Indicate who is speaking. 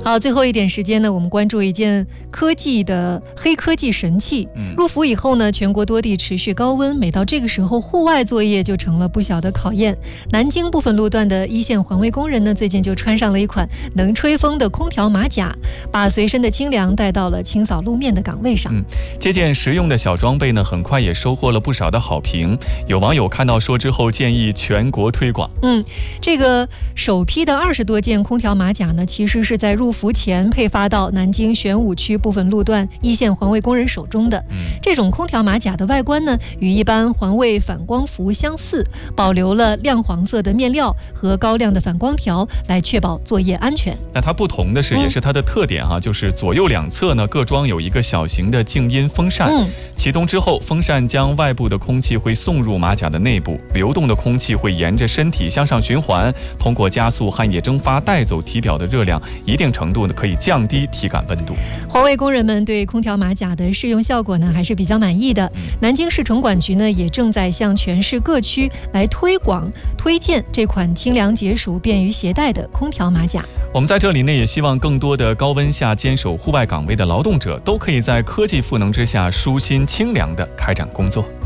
Speaker 1: 好，最后一点时间呢，我们关注一件黑科技神器。入伏以后呢，全国多地持续高温，每到这个时候，户外作业就成了不小的考验。南京部分路段的一线环卫工人呢，最近就穿上了一款能吹风的空调马甲，把随身的清凉带到了清扫路面的岗位上。
Speaker 2: 这件实用的小装备呢，很快也收获了不少的好评。有网友看到说之后，建议全国推广。
Speaker 1: 这个首批的20多件空调马甲呢，其实是在入伏前配发到南京玄武区部分路段一线环卫工人手中的。这种空调马甲的外观呢，与一般环卫反光服相似，保留了亮黄色的面料和高亮的反光条，来确保作业安全。
Speaker 2: 那它不同的是，也是它的特点就是左右两侧呢各装有一个小型的静音风扇。启动之后，风扇将外部的空气会送入马甲的内部，流动的空气会沿着身体向上循环，通过加速汗液蒸发带走体表的热量，一定程度呢可以降低体感温度。
Speaker 1: 环卫工人们对空调马甲的试用效果呢还是比较满意的。南京市城管局呢也正在向全市各区来推荐这款清凉解暑、便于携带的空调马甲。
Speaker 2: 我们在这里呢也希望更多的高温下坚守户外岗位的劳动者都可以在科技赋能之下舒心清凉地开展工作。